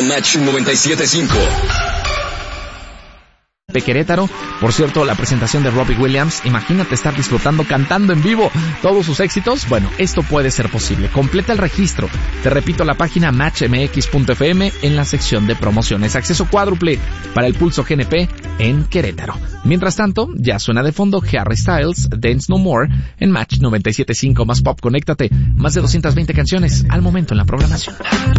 a Match 97.5. Querétaro. Por cierto, la presentación de Robbie Williams, imagínate estar disfrutando, cantando en vivo todos sus éxitos. Bueno, esto puede ser posible. Completa el registro. Te repito, la página matchmx.fm en la sección de promociones. Acceso cuádruple para el Pulso GNP en Querétaro. Mientras tanto, ya suena de fondo Harry Styles, Dance No More, en Match 97.5 más Pop. Conéctate. Más de 220 canciones al momento en la programación.